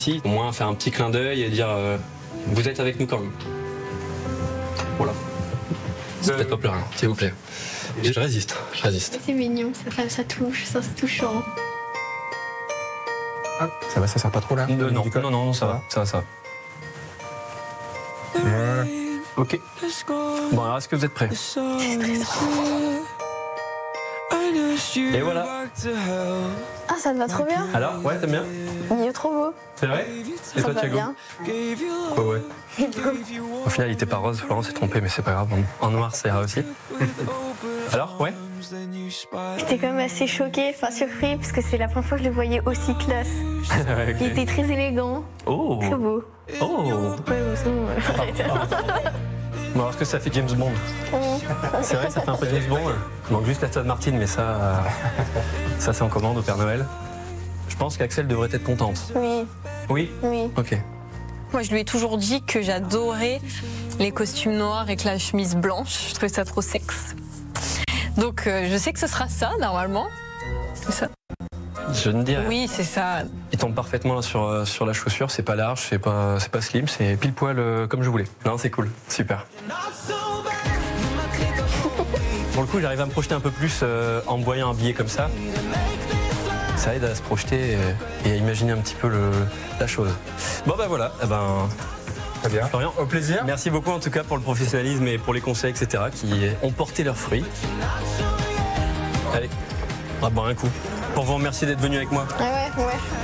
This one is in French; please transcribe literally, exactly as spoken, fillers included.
Au moins faire un petit clin d'œil et dire euh, vous êtes avec nous quand même. Voilà. C'est peut-être pas plus rien, s'il vous plaît. Je résiste, je résiste. C'est mignon, ça, ça touche, ça c'est touchant. Ah, ça va, ça sert pas trop là Euh, non, non, non, ça va, ça va, ça va. Ouais. Ok. Bon, alors est-ce que vous êtes prêts? Et voilà. Ah, ça te va trop bien. Alors, ouais, t'aimes bien? Il est trop beau. C'est vrai? Et Ça toi, va Thiago? bien. Quoi, ouais. Au final, il était pas rose, Florent s'est trompé, mais c'est pas grave. En noir, ça ira aussi. Alors, ouais? J'étais quand même assez choquée, enfin surpris, parce que c'est la première fois que je le voyais aussi classe. Ouais, ok. Il était très élégant, Oh! très beau. Oh! Ouais, bon, sinon, euh, arrête. Bon, alors, est-ce que ça fait James Bond? C'est vrai, ça fait un peu James Bond. Il manque juste la Aston Martin, mais ça, euh, ça c'est en commande au Père Noël. Je pense qu'Axel devrait être contente. Oui, Oui? oui. Ok. Moi, je lui ai toujours dit que j'adorais les costumes noirs avec la chemise blanche. Je trouvais ça trop sexe. Donc, euh, je sais que ce sera ça, normalement. C'est ça. Je ne dirais. Oui, c'est ça. Il tombe parfaitement là sur, euh, sur la chaussure, c'est pas large, c'est pas, c'est pas slim, c'est pile poil euh, comme je voulais. Non, c'est cool, super. Pour le coup, j'arrive à me projeter un peu plus euh, en me voyant habillé comme ça. Ça aide à se projeter et, et à imaginer un petit peu le, la chose. Bon ben voilà, eh ben, Très bien. Florian, Au plaisir. merci beaucoup en tout cas pour le professionnalisme et pour les conseils, et cetera qui ont porté leurs fruits. Allez, on va boire un coup. Pour vous remercier d'être venu avec moi. Ah ouais, ouais.